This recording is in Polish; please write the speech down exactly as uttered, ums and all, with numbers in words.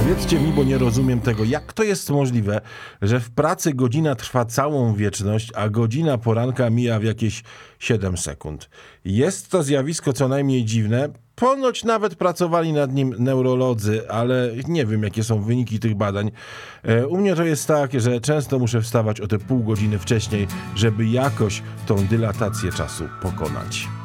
Powiedzcie mi, bo nie rozumiem tego, jak to jest możliwe, że w pracy godzina trwa całą wieczność, a godzina poranka mija w jakieś siedem sekund. Jest to zjawisko co najmniej dziwne. Ponoć nawet pracowali nad nim neurolodzy, ale nie wiem, jakie są wyniki tych badań. U mnie to jest tak, że często muszę wstawać o te pół godziny wcześniej, żeby jakoś tą dylatację czasu pokonać.